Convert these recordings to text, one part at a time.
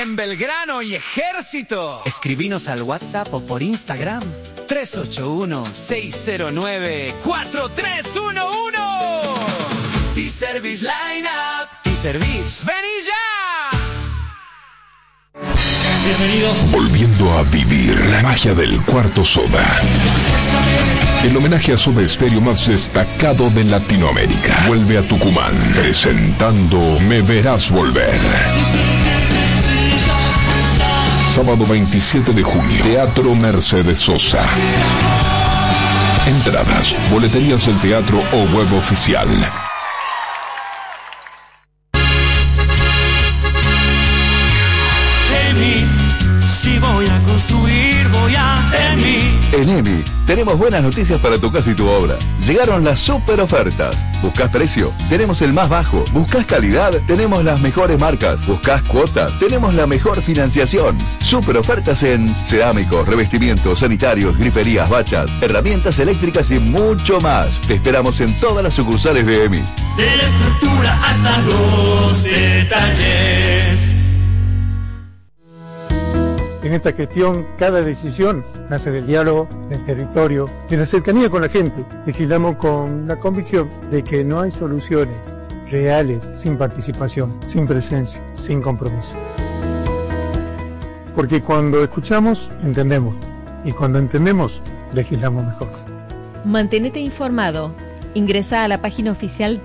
en Belgrano y Ejército. Escribinos al WhatsApp o por Instagram 381-609-4311. T-Service Lineup. T-Service. ¡Vení ya! Bienvenidos. Volviendo a vivir la magia del Cuarto Soda. El homenaje a Soda Stereo más destacado de Latinoamérica. Vuelve a Tucumán, presentando Me Verás Volver. Sábado 27 de junio, Teatro Mercedes Sosa. Entradas, boleterías del teatro o web oficial. Si voy a construir, voy a EMI. En EMI tenemos buenas noticias para tu casa y tu obra. Llegaron las super ofertas. ¿Buscás precio? Tenemos el más bajo. ¿Buscás calidad? Tenemos las mejores marcas. ¿Buscás cuotas? Tenemos la mejor financiación. Super ofertas en cerámicos, revestimientos, sanitarios, griferías, bachas, herramientas eléctricas y mucho más. Te esperamos en todas las sucursales de EMI. De la estructura hasta los detalles. En esta gestión, cada decisión nace del diálogo, del territorio, de la cercanía con la gente. Legislamos con la convicción de que no hay soluciones reales sin participación, sin presencia, sin compromiso. Porque cuando escuchamos, entendemos. Y cuando entendemos, legislamos mejor. Mantenete informado. Ingresa a la página oficial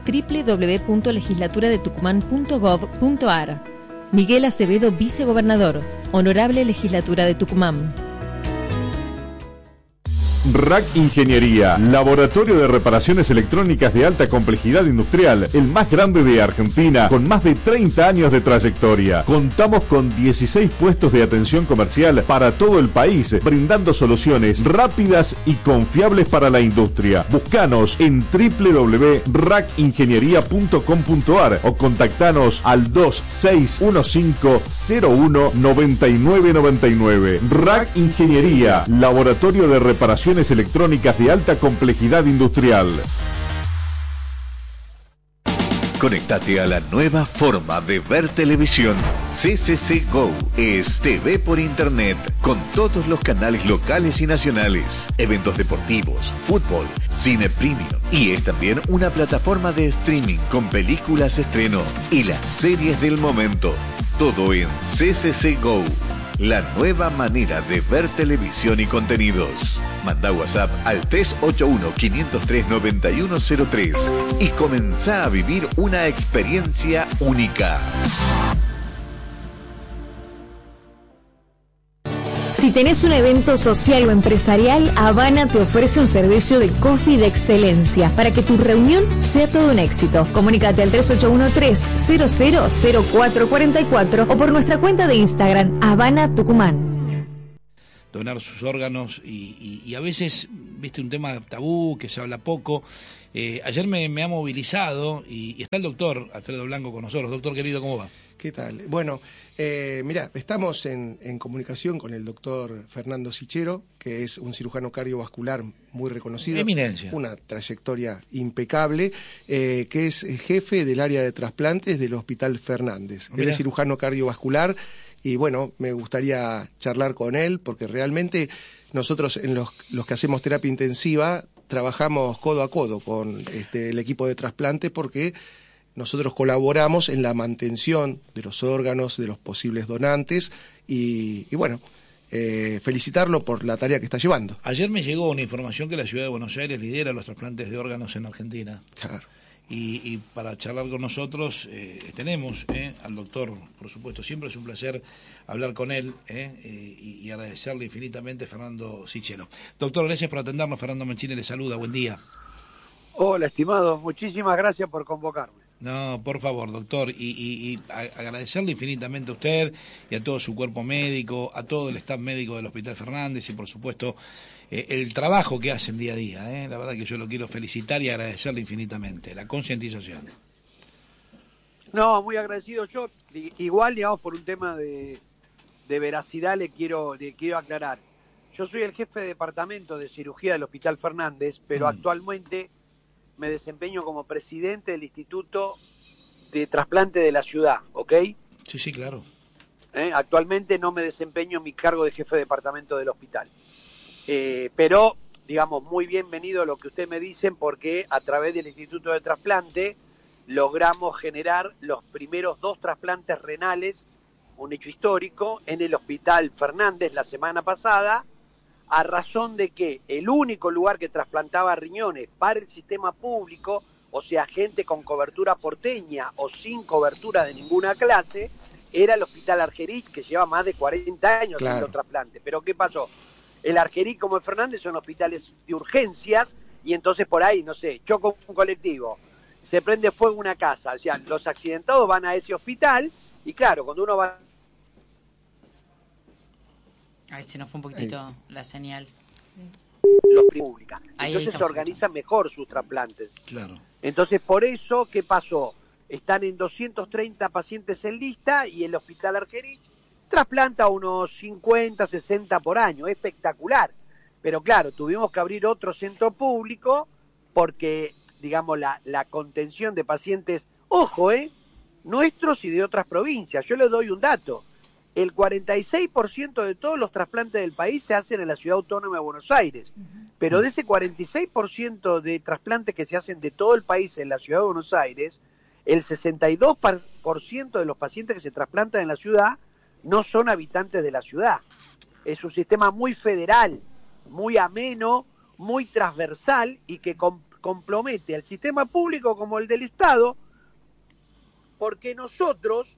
www.legislaturadetucumán.gov.ar. Miguel Acevedo, vicegobernador. Honorable Legislatura de Tucumán. RAC Ingeniería, laboratorio de reparaciones electrónicas de alta complejidad industrial, el más grande de Argentina, con más de 30 años de trayectoria. Contamos con 16 puestos de atención comercial para todo el país, brindando soluciones rápidas y confiables para la industria. Búscanos en www.racingeniería.com.ar o contactanos al 2615019999. RAC Ingeniería, laboratorio de reparaciones electrónicas de alta complejidad industrial. Conéctate a la nueva forma de ver televisión. CCC Go es TV por internet con todos los canales locales y nacionales, eventos deportivos, fútbol, cine premium y es también una plataforma de streaming con películas estreno y las series del momento. Todo en CCC Go. La nueva manera de ver televisión y contenidos. Manda WhatsApp al 381-503-9103 y comenzá a vivir una experiencia única. Si tenés un evento social o empresarial, Habana te ofrece un servicio de coffee de excelencia para que tu reunión sea todo un éxito. Comunícate al 3813-000444 o por nuestra cuenta de Instagram, Habana Tucumán. Donar sus órganos y a veces, viste, un tema tabú que se habla poco. Ayer me ha movilizado y está el doctor Alfredo Blanco con nosotros. Doctor querido, ¿cómo va? ¿Qué tal? Bueno, mirá, estamos en comunicación con el doctor Fernando Sichero, que es un cirujano cardiovascular muy reconocido. Eminencia. Una trayectoria impecable, que es jefe del área de trasplantes del Hospital Fernández. Él es cirujano cardiovascular y bueno, me gustaría charlar con él porque realmente nosotros en los que hacemos terapia intensiva trabajamos codo a codo con el equipo de trasplante porque nosotros colaboramos en la mantención de los órganos, de los posibles donantes y bueno, felicitarlo por la tarea que está llevando. Ayer me llegó una información que la ciudad de Buenos Aires lidera los trasplantes de órganos en Argentina. Claro. Y para charlar con nosotros tenemos al doctor, por supuesto, siempre es un placer hablar con él y agradecerle infinitamente a Fernando Sichero. Doctor, gracias por atendernos. Fernando Menchini le saluda, buen día. Hola, estimado, muchísimas gracias por convocarme. No, por favor, doctor, y agradecerle infinitamente a usted y a todo su cuerpo médico, a todo el staff médico del Hospital Fernández y, por supuesto, el trabajo que hacen día a día. La verdad que yo lo quiero felicitar y agradecerle infinitamente, la concientización. No, muy agradecido. Yo, igual, digamos, por un tema de veracidad, le quiero aclarar. Yo soy el jefe de departamento de cirugía del Hospital Fernández, pero actualmente me desempeño como presidente del Instituto de Trasplante de la ciudad, ¿ok? Sí, claro. Actualmente no me desempeño en mi cargo de jefe de departamento del hospital. Pero, digamos, muy bienvenido lo que ustedes me dicen, porque a través del Instituto de Trasplante logramos generar los primeros 2 trasplantes renales, un hecho histórico, en el Hospital Fernández la semana pasada, a razón de que el único lugar que trasplantaba riñones para el sistema público, o sea, gente con cobertura porteña o sin cobertura de ninguna clase, era el Hospital Argerich, que lleva más de 40 años haciendo trasplante. Pero ¿qué pasó? El Argerich como el Fernández son hospitales de urgencias, y entonces por ahí, no sé, choca un colectivo, se prende fuego una casa, o sea, los accidentados van a ese hospital, y claro, cuando uno va... Ahí se nos fue un poquitito la señal. Los públicas. Entonces se organizan mejor sus trasplantes. Claro. Entonces, por eso, ¿qué pasó? Están en 230 pacientes en lista, y el Hospital Argerich trasplanta unos 50, 60 por año. Espectacular. Pero claro, tuvimos que abrir otro centro público porque, digamos, la contención de pacientes, ojo, nuestros y de otras provincias. Yo les doy un dato. El 46% de todos los trasplantes del país se hacen en la Ciudad Autónoma de Buenos Aires. Pero de ese 46% de trasplantes que se hacen de todo el país en la Ciudad de Buenos Aires, el 62% de los pacientes que se trasplantan en la ciudad no son habitantes de la ciudad. Es un sistema muy federal, muy ameno, muy transversal, y que compromete al sistema público como el del Estado, porque nosotros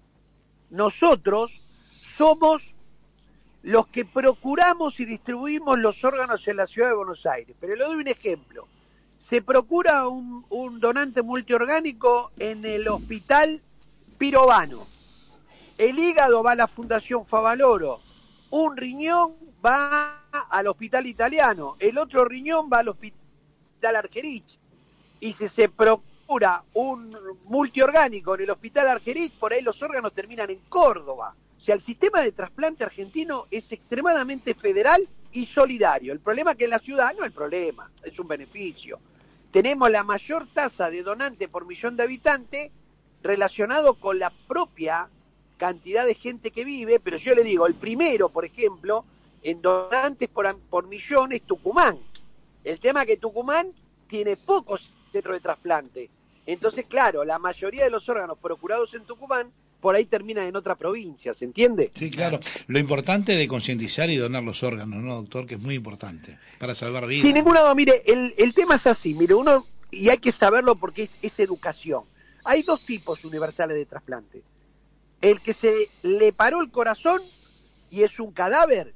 somos los que procuramos y distribuimos los órganos en la ciudad de Buenos Aires. Pero le doy un ejemplo. Se procura un donante multiorgánico en el Hospital Pirovano. El hígado va a la Fundación Favaloro. Un riñón va al Hospital Italiano. El otro riñón va al Hospital Argerich. Y si se procura un multiorgánico en el Hospital Argerich, por ahí los órganos terminan en Córdoba. O sea, el sistema de trasplante argentino es extremadamente federal y solidario. El problema es que en la ciudad no es el problema, es un beneficio. Tenemos la mayor tasa de donantes por millón de habitantes relacionado con la propia cantidad de gente que vive, pero yo le digo, el primero, por ejemplo, en donantes por millón es Tucumán. El tema es que Tucumán tiene pocos centros de trasplante. Entonces, claro, la mayoría de los órganos procurados en Tucumán por ahí terminan en otra provincia, ¿se entiende? Sí, claro. Lo importante de concientizar y donar los órganos, ¿no, doctor? Que es muy importante para salvar vidas. Sin ninguna duda, mire, el tema es así, mire, y hay que saberlo porque es educación. Hay 2 tipos universales de trasplante. El que se le paró el corazón y es un cadáver,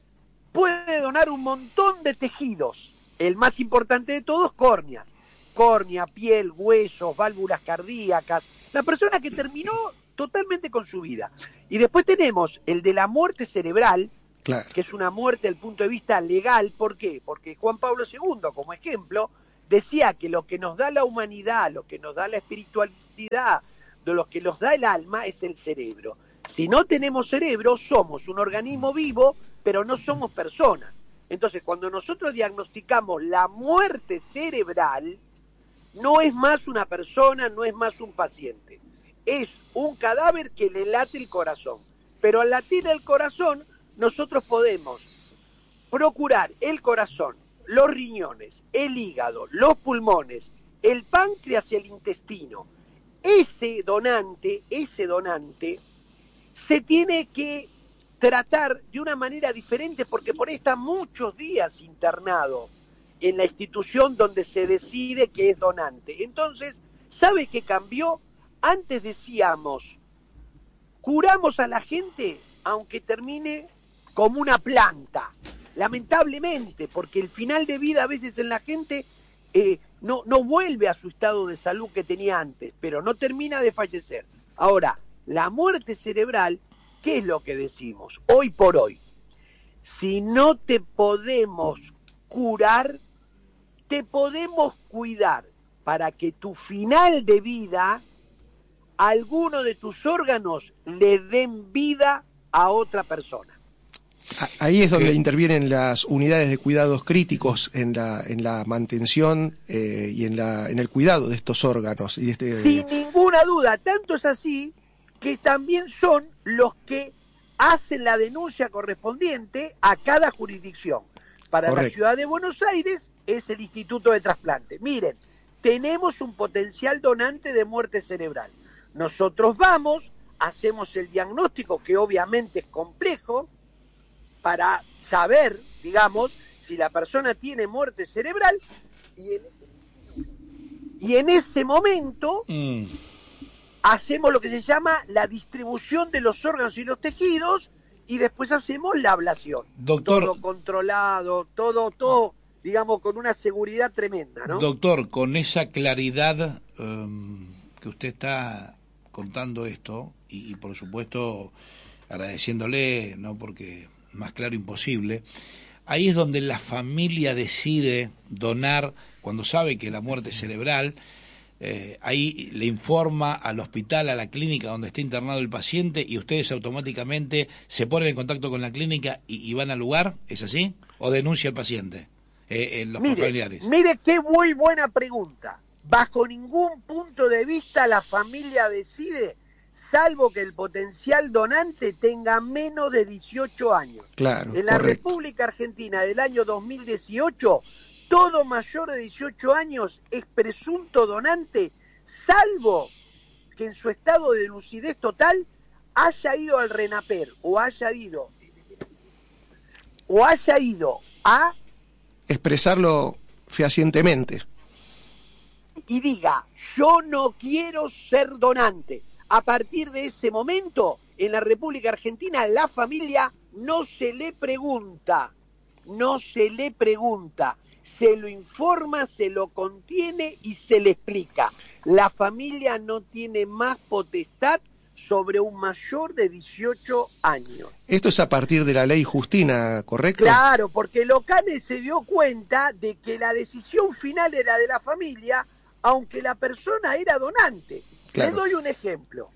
puede donar un montón de tejidos. El más importante de todos, córneas. Córnea, piel, huesos, válvulas cardíacas. La persona que terminó totalmente con su vida. Y después tenemos el de la muerte cerebral, claro, que es una muerte desde el punto de vista legal. ¿Por qué? Porque Juan Pablo II, como ejemplo, decía que lo que nos da la humanidad, lo que nos da la espiritualidad, de lo que nos da el alma es el cerebro. Si no tenemos cerebro, somos un organismo vivo, pero no somos personas. Entonces, cuando nosotros diagnosticamos la muerte cerebral, no es más una persona, no es más un paciente. Es un cadáver que le late el corazón. Pero al latir el corazón, nosotros podemos procurar el corazón, los riñones, el hígado, los pulmones, el páncreas y el intestino. Ese donante se tiene que tratar de una manera diferente porque por ahí está muchos días internado en la institución donde se decide que es donante. Entonces, ¿sabe qué cambió? Antes decíamos, curamos a la gente aunque termine como una planta. Lamentablemente, porque el final de vida a veces en la gente no vuelve a su estado de salud que tenía antes, pero no termina de fallecer. Ahora, la muerte cerebral, ¿qué es lo que decimos? Hoy por hoy, si no te podemos curar, te podemos cuidar para que tu final de vida, alguno de tus órganos le den vida a otra persona. Ahí es donde intervienen las unidades de cuidados críticos en la mantención y en el cuidado de estos órganos. Sin ninguna duda, tanto es así que también son los que hacen la denuncia correspondiente a cada jurisdicción. Para la ciudad de Buenos Aires es el Instituto de Trasplante. Miren, tenemos un potencial donante de muerte cerebral. Nosotros vamos, hacemos el diagnóstico, que obviamente es complejo, para saber, digamos, si la persona tiene muerte cerebral, y en ese momento hacemos lo que se llama la distribución de los órganos y los tejidos, y después hacemos la ablación. Doctor, todo controlado, todo, digamos, con una seguridad tremenda, ¿no? Doctor, con esa claridad que usted está contando esto, y por supuesto agradeciéndole, ¿no? Porque más claro imposible, ahí es donde la familia decide donar, cuando sabe que la muerte cerebral, ahí le informa al hospital, a la clínica donde está internado el paciente, y ustedes automáticamente se ponen en contacto con la clínica y van al lugar, ¿es así? ¿O denuncia al paciente, los familiares? Mire qué muy buena pregunta. Bajo ningún punto de vista la familia decide, salvo que el potencial donante tenga menos de 18 años. Claro, en la República Argentina del año 2018, todo mayor de 18 años es presunto donante, salvo que en su estado de lucidez total haya ido al RENAPER o haya ido a expresarlo fehacientemente y diga, yo no quiero ser donante. A partir de ese momento, en la República Argentina, la familia no se le pregunta, se lo informa, se lo contiene y se le explica. La familia no tiene más potestad sobre un mayor de 18 años. Esto es a partir de la ley Justina, ¿correcto? Claro, porque Locane se dio cuenta de que la decisión final era de la familia, aunque la persona era donante. Claro. Le doy un ejemplo.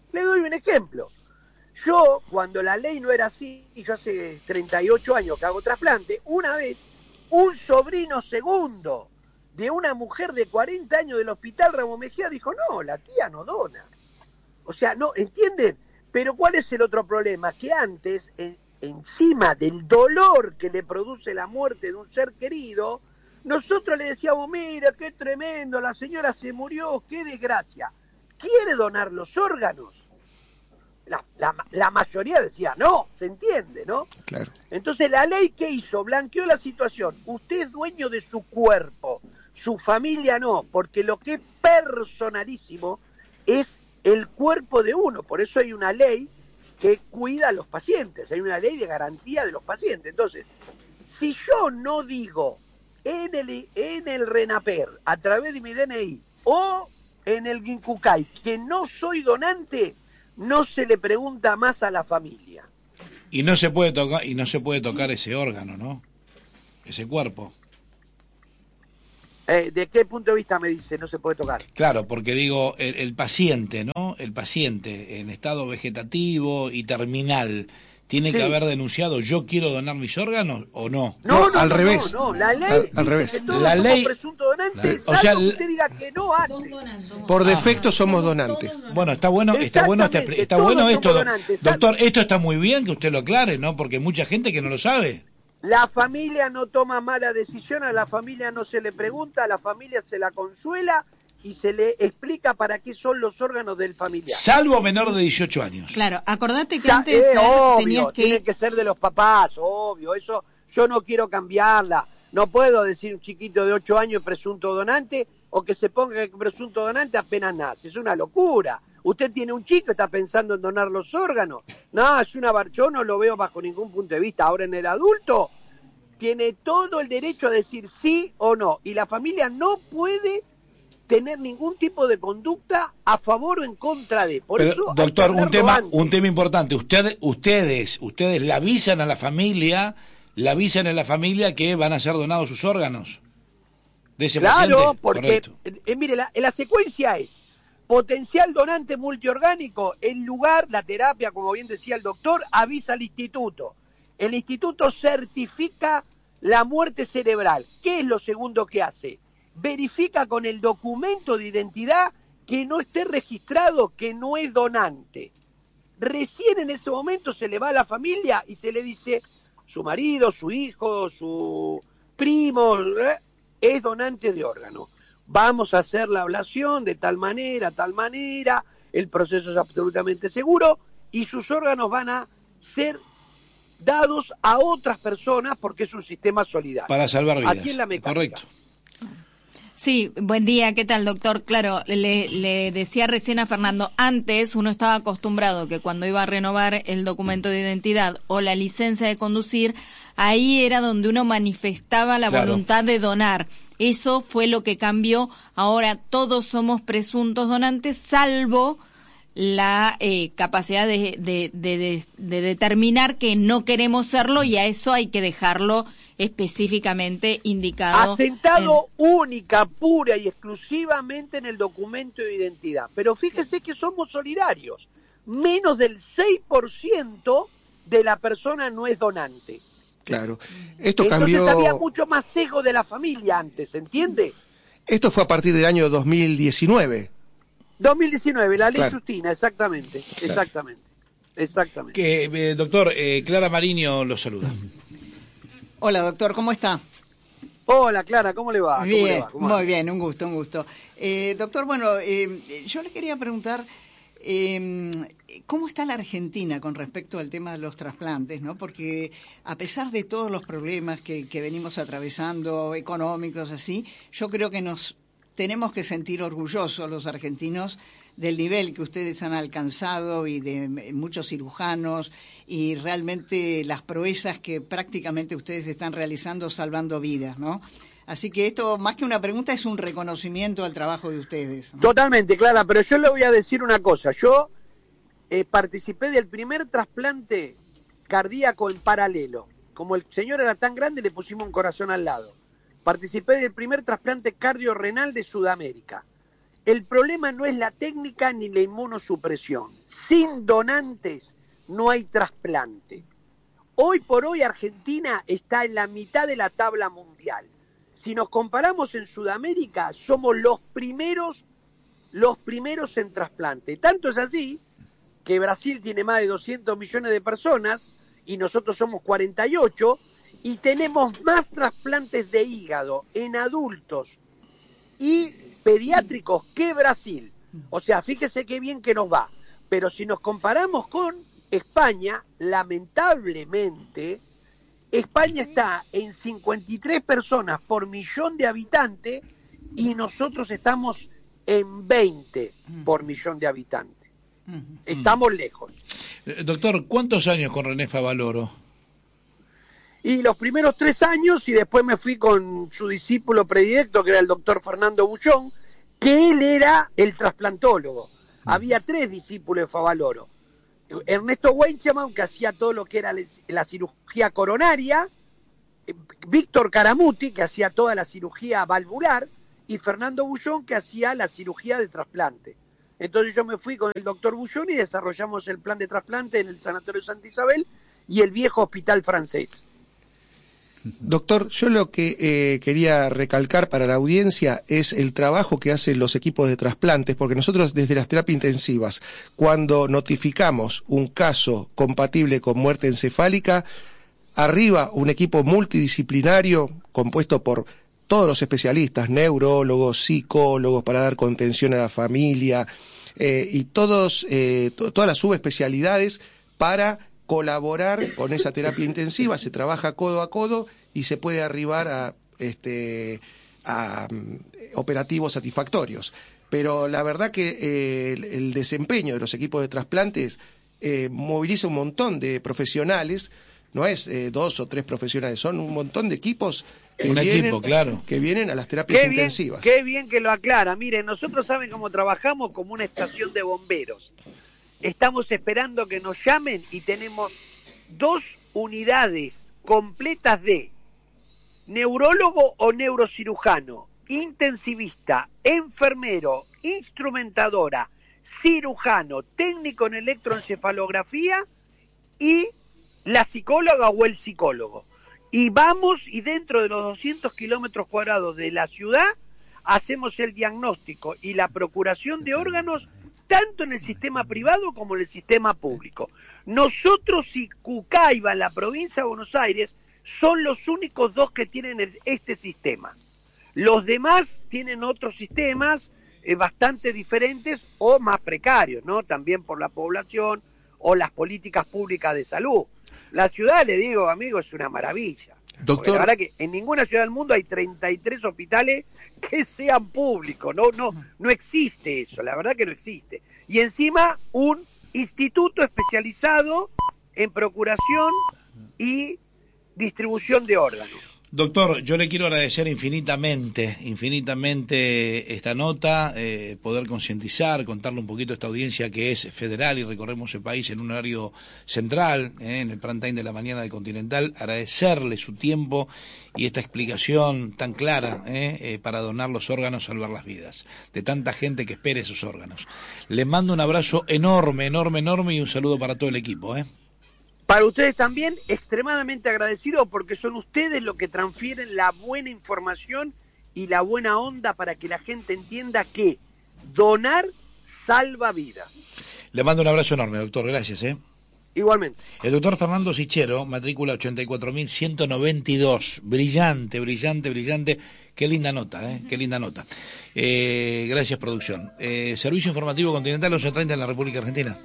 Yo, cuando la ley no era así, yo hace 38 años que hago trasplante, una vez un sobrino segundo de una mujer de 40 años del Hospital Ramón Mejía dijo, no, la tía no dona. O sea, no, ¿entienden? Pero ¿cuál es el otro problema? Que antes, encima del dolor que le produce la muerte de un ser querido, nosotros le decíamos, mira, qué tremendo, la señora se murió, qué desgracia. ¿Quiere donar los órganos? La mayoría decía no, se entiende, ¿no? Claro. Entonces la ley que hizo, blanqueó la situación. Usted es dueño de su cuerpo, su familia no, porque lo que es personalísimo es el cuerpo de uno. Por eso hay una ley que cuida a los pacientes, hay una ley de garantía de los pacientes. Entonces, si yo no digo en el RENAPER, a través de mi DNI, o en el Ginkukai, que no soy donante, no se le pregunta más a la familia. Y no se puede tocar ese órgano, ¿no? Ese cuerpo. ¿De qué punto de vista me dice no se puede tocar? Claro, porque digo, el paciente, ¿no? El paciente en estado vegetativo y terminal, ¿tiene que haber denunciado yo quiero donar mis órganos o no? No, al revés. No, la ley al revés. Que todos la somos ley presunto donante, o sea, que usted diga que no antes. Por defecto somos donantes. Bueno, está bueno esto, doctor, esto está muy bien que usted lo aclare, ¿no? Porque hay mucha gente que no lo sabe. La familia no toma mala decisión, a la familia no se le pregunta, a la familia se la consuela y se le explica para qué son los órganos del familiar. Salvo menor de 18 años. Claro, acordate que antes tenías que... Tiene que ser de los papás, obvio, eso yo no quiero cambiarla. No puedo decir un chiquito de 8 años presunto donante o que se ponga presunto donante apenas nace, es una locura. Usted tiene un chico, está pensando en donar los órganos. No, yo no lo veo bajo ningún punto de vista. Ahora en el adulto tiene todo el derecho a decir sí o no. Y la familia no puede tener ningún tipo de conducta a favor o en contra de. Por eso, doctor, un tema importante. Ustedes le avisan a la familia que van a ser donados sus órganos de ese paciente. Claro, porque mire, la secuencia es potencial donante multiorgánico, el lugar, la terapia, como bien decía el doctor, avisa al instituto. El instituto certifica la muerte cerebral. ¿Qué es lo segundo que hace? Verifica con el documento de identidad que no esté registrado, que no es donante. recién en ese momento se le va a la familia y se le dice, su marido, su hijo, su primo, es donante de órgano. Vamos a hacer la ablación de tal manera, el proceso es absolutamente seguro y sus órganos van a ser dados a otras personas porque es un sistema solidario. Para salvar vidas. Así es la mecánica. Correcto. Sí, buen día, ¿qué tal, doctor? Claro, le decía recién a Fernando, antes uno estaba acostumbrado que cuando iba a renovar el documento de identidad o la licencia de conducir, ahí era donde uno manifestaba la voluntad de donar. Eso fue lo que cambió. Ahora todos somos presuntos donantes, salvo la capacidad de determinar que no queremos serlo, y a eso hay que dejarlo específicamente indicado. Asentado única, pura y exclusivamente en el documento de identidad. Pero fíjese que somos solidarios. Menos del 6% de la persona no es donante. Claro. Esto Entonces cambió... había mucho más sesgo de la familia antes, ¿entiende? Esto fue a partir del año 2019. 2019, la ley Claro. Justina, exactamente, exactamente. Que, doctor, Clara Mariño lo saluda. Hola, doctor, ¿cómo está? Hola, Clara, ¿cómo le va? ¿Cómo Bien, le va? ¿Cómo muy anda? bien, un gusto. Doctor, bueno, yo le quería preguntar, ¿cómo está la Argentina con respecto al tema de los trasplantes, ¿no? Porque a pesar de todos los problemas que venimos atravesando, económicos, así, yo creo que nos tenemos que sentir orgullosos los argentinos del nivel que ustedes han alcanzado y de muchos cirujanos y realmente las proezas que prácticamente ustedes están realizando salvando vidas, ¿no? Así que esto, más que una pregunta, es un reconocimiento al trabajo de ustedes, ¿no? Totalmente, Clara, pero yo le voy a decir una cosa. Yo participé del primer trasplante cardíaco en paralelo. Como el señor era tan grande, le pusimos un corazón al lado. Participé del primer trasplante cardiorrenal de Sudamérica. El problema no es la técnica ni la inmunosupresión. Sin donantes no hay trasplante. Hoy por hoy Argentina está en la mitad de la tabla mundial. Si nos comparamos en Sudamérica, somos los primeros en trasplante. Tanto es así que Brasil tiene más de 200 millones de personas y nosotros somos 48, y tenemos más trasplantes de hígado en adultos y pediátricos que Brasil. O sea, fíjese qué bien que nos va. Pero si nos comparamos con España, lamentablemente, España está en 53 personas por millón de habitantes y nosotros estamos en 20 por millón de habitantes. Estamos lejos. Doctor, ¿cuántos años con René Favaloro? Y los primeros 3 años, y después me fui con su discípulo predilecto, que era el doctor Fernando Bullón, que él era el trasplantólogo. Había 3 discípulos de Favaloro. Ernesto Weichmann, que hacía todo lo que era la cirugía coronaria, Víctor Caramuti, que hacía toda la cirugía valvular, y Fernando Bullón, que hacía la cirugía de trasplante. Entonces yo me fui con el doctor Bullón y desarrollamos el plan de trasplante en el Sanatorio Santa Isabel y el viejo hospital francés. Doctor, yo lo que quería recalcar para la audiencia es el trabajo que hacen los equipos de trasplantes, porque nosotros desde las terapias intensivas, cuando notificamos un caso compatible con muerte encefálica, arriba un equipo multidisciplinario compuesto por todos los especialistas, neurólogos, psicólogos, para dar contención a la familia, y todas las subespecialidades para colaborar con esa terapia intensiva. Se trabaja codo a codo y se puede arribar a operativos satisfactorios. Pero la verdad que el desempeño de los equipos de trasplantes moviliza un montón de profesionales. No es 2 o 3 profesionales, son un montón de equipos que vienen a las terapias intensivas. Qué bien que lo aclara. Miren, nosotros saben cómo trabajamos, como una estación de bomberos. Estamos esperando que nos llamen y tenemos 2 unidades completas de neurólogo o neurocirujano, intensivista, enfermero, instrumentadora, cirujano, técnico en electroencefalografía y la psicóloga o el psicólogo. Y vamos, y dentro de los 200 kilómetros cuadrados de la ciudad, hacemos el diagnóstico y la procuración de órganos, tanto tanto en el sistema privado como en el sistema público. Nosotros y Cucaiba, en la provincia de Buenos Aires, son los únicos dos que tienen este sistema. Los demás tienen otros sistemas bastante diferentes o más precarios, ¿no? También por la población o las políticas públicas de salud. La ciudad, le digo, amigo, es una maravilla. Doctor, la verdad que en ninguna ciudad del mundo hay 33 hospitales que sean públicos. No existe eso, la verdad que no existe. Y encima un instituto especializado en procuración y distribución de órganos. Doctor, yo le quiero agradecer infinitamente esta nota, poder concientizar, contarle un poquito a esta audiencia que es federal y recorremos el país en un horario central, en el prime time de la mañana de Continental, agradecerle su tiempo y esta explicación tan clara para donar los órganos, salvar las vidas de tanta gente que espera esos órganos. Le mando un abrazo enorme y un saludo para todo el equipo. Para ustedes también, extremadamente agradecido porque son ustedes los que transfieren la buena información y la buena onda para que la gente entienda que donar salva vidas. Le mando un abrazo enorme, doctor, gracias. Igualmente. El doctor Fernando Sichero, matrícula 84.192, brillante, qué linda nota, qué linda nota. Gracias, producción. Servicio Informativo Continental, 11:30 en la República Argentina.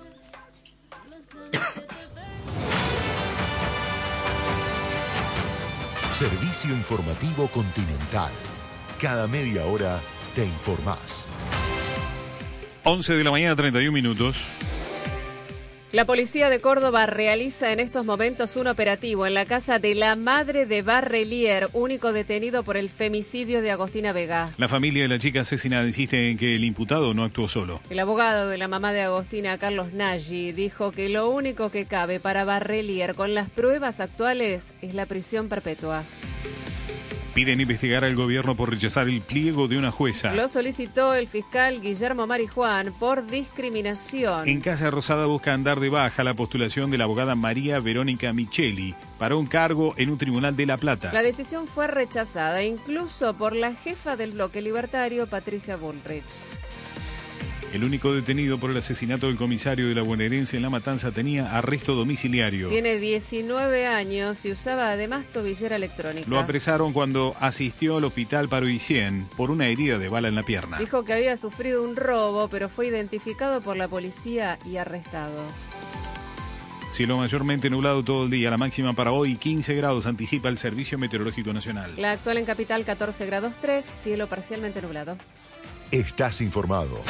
Servicio Informativo Continental. Cada media hora te informás. 11 de la mañana, 31 minutos. La policía de Córdoba realiza en estos momentos un operativo en la casa de la madre de Barrelier, único detenido por el femicidio de Agostina Vega. La familia de la chica asesinada insiste en que el imputado no actuó solo. El abogado de la mamá de Agostina, Carlos Nagy, dijo que lo único que cabe para Barrelier con las pruebas actuales es la prisión perpetua. Piden investigar al gobierno por rechazar el pliego de una jueza. Lo solicitó el fiscal Guillermo Marijuán por discriminación. En Casa Rosada buscan dar de baja la postulación de la abogada María Verónica Micheli para un cargo en un tribunal de La Plata. La decisión fue rechazada incluso por la jefa del bloque libertario, Patricia Bullrich. El único detenido por el asesinato del comisario de la bonaerense en La Matanza tenía arresto domiciliario. Tiene 19 años y usaba además tobillera electrónica. Lo apresaron cuando asistió al hospital Paroicien por una herida de bala en la pierna. Dijo que había sufrido un robo, pero fue identificado por la policía y arrestado. Cielo mayormente nublado todo el día. La máxima para hoy 15 grados, anticipa el Servicio Meteorológico Nacional. La actual en Capital 14 grados 3, cielo parcialmente nublado. Estás informado.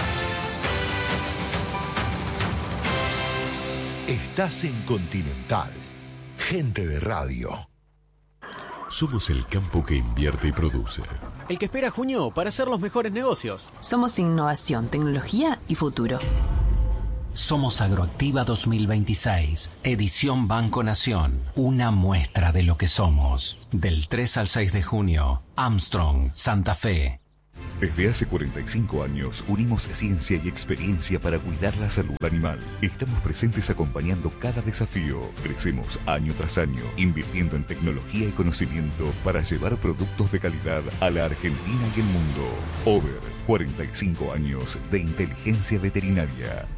Estás en Continental. Gente de radio. Somos el campo que invierte y produce. El que espera junio para hacer los mejores negocios. Somos innovación, tecnología y futuro. Somos Agroactiva 2026, edición Banco Nación. Una muestra de lo que somos. Del 3 al 6 de junio, Armstrong, Santa Fe. Desde hace 45 años unimos ciencia y experiencia para cuidar la salud animal. Estamos presentes acompañando cada desafío. Crecemos año tras año, invirtiendo en tecnología y conocimiento para llevar productos de calidad a la Argentina y el mundo. Over, 45 años de inteligencia veterinaria.